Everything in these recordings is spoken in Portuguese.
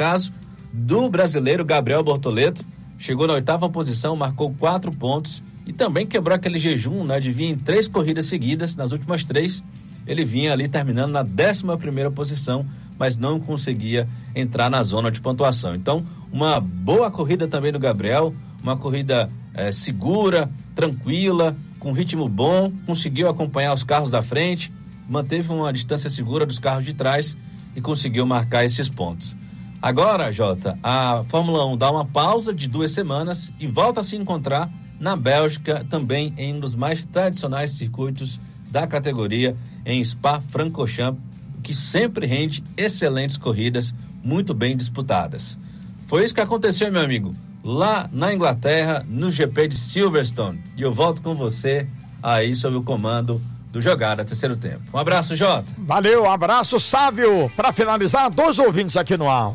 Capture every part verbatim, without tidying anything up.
caso do brasileiro Gabriel Bortoleto, chegou na oitava posição, marcou quatro pontos e também quebrou aquele jejum, né, de vir em três corridas seguidas. Nas últimas três, ele vinha ali terminando na décima primeira posição, mas não conseguia entrar na zona de pontuação. Então, uma boa corrida também do Gabriel, uma corrida eh, segura, tranquila, com ritmo bom, conseguiu acompanhar os carros da frente, manteve uma distância segura dos carros de trás e conseguiu marcar esses pontos. Agora, Jota, a Fórmula um dá uma pausa de duas semanas e volta a se encontrar na Bélgica, também em um dos mais tradicionais circuitos da categoria, em Spa-Francorchamps, que sempre rende excelentes corridas, muito bem disputadas. Foi isso que aconteceu, meu amigo, lá na Inglaterra, no G P de Silverstone. E eu volto com você aí sob o comando do Jogada Terceiro Tempo. Um abraço, Jota. Valeu, um abraço, Sávio. Para finalizar, dois ouvintes aqui no ar.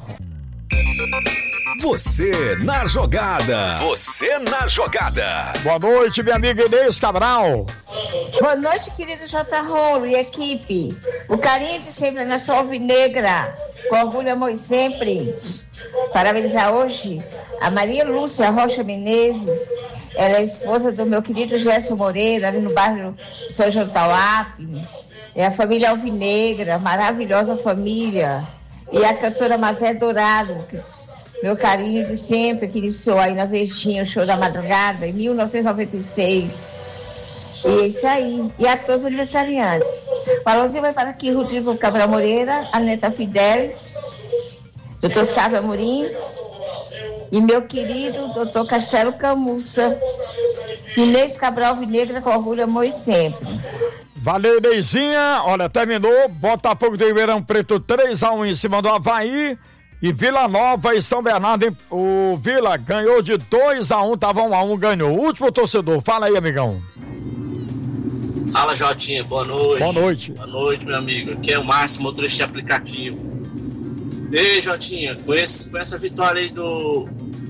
Você na jogada. Você na jogada. Boa noite, minha amiga Inês Cabral. Boa noite, querido J. Rolo e equipe. O carinho de sempre na sua alvinegra. Com orgulho, amor e sempre. Parabenizar hoje a Maria Lúcia Rocha Menezes. Ela é esposa do meu querido Gerson Moreira, ali no bairro São João Tauape. É a família alvinegra, maravilhosa família. E a cantora Mazé Dourado, meu carinho de sempre, que iniciou aí na Vestinha, o show da madrugada, em mil novecentos e noventa e seis. E é isso aí. E a todos os aniversariantes. O alôzinho vai para aqui, Rodrigo Cabral Moreira, a Neta Fidelis, doutor Sávio Amorim e meu querido doutor Castelo Camussa. Inês Cabral Vinegra, com orgulho, amor e sempre. Valeu, Neizinha. Olha, terminou. Botafogo de Ribeirão Preto três a um em cima do Avaí. E Vila Nova e São Bernardo, hein? O Vila ganhou de dois a um, tava um a um, ganhou. O último torcedor, fala aí, amigão. Fala, Jotinha, boa noite. Boa noite. Boa noite, meu amigo. Aqui é o Márcio, motorista de aplicativo. Ei, Jotinha, com, esse, com essa vitória aí do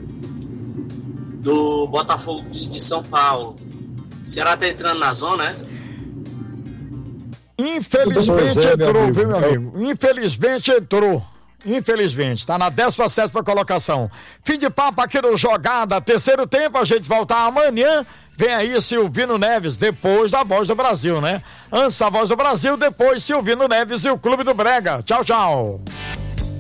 do Botafogo de, de São Paulo, o Ceará tá entrando na zona, né? Infelizmente é, entrou, meu viu, meu amigo? Infelizmente entrou. Infelizmente, está na décima sétima colocação. Fim de papo aqui no Jogada, terceiro tempo, a gente volta amanhã. Vem aí Silvino Neves, depois da Voz do Brasil, né? Antes da Voz do Brasil, depois Silvino Neves e o Clube do Brega. Tchau, tchau.